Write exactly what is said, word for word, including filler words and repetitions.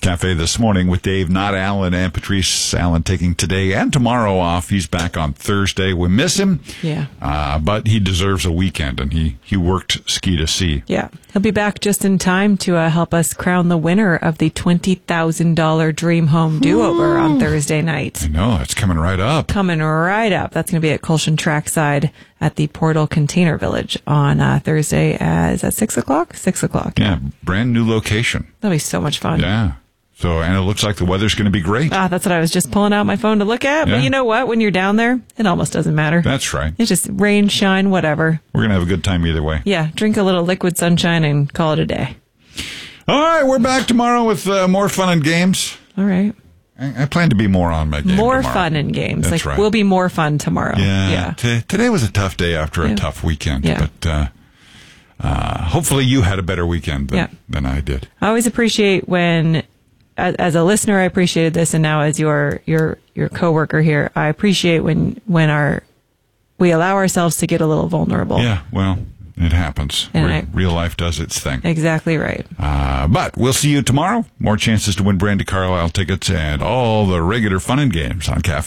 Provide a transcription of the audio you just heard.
Cafe this morning with Dave, not Alan, and Patrice. Alan taking today and tomorrow off. He's back on Thursday. We miss him. Yeah. Uh, but he deserves a weekend, and he, he worked ski to sea. Yeah. He'll be back just in time to uh, help us crown the winner of the twenty thousand dollars Dream Home Do-Over on Thursday night. I know. It's coming right up. Coming right up. That's going to be at Colshan Trackside at the Portal Container Village on uh, Thursday. Uh, is that six o'clock? six o'clock. Yeah. Brand new location. That'll be so much fun. Yeah. So, and it looks like the weather's going to be great. Ah, that's what I was just pulling out my phone to look at. Yeah. But you know what? When you're down there, it almost doesn't matter. That's right. It's just rain, shine, whatever. We're going to have a good time either way. Yeah. Drink a little liquid sunshine and call it a day. All right. We're back tomorrow with uh, more fun and games. All right. I, I plan to be more on my game More tomorrow. fun and games. That's like, right. We'll be more fun tomorrow. Yeah. Yeah. T- today was a tough day after a Yeah. tough weekend. Yeah. But uh, uh, hopefully you had a better weekend than, Yeah. than I did. I always appreciate when, as, as a listener, I appreciated this, and now as your your your coworker here, I appreciate when when our we allow ourselves to get a little vulnerable. Yeah, well, it happens. And Re- I- real life does its thing. Exactly right. Uh, but we'll see you tomorrow. More chances to win Brandy Carlisle tickets and all the regular fun and games on Cafe.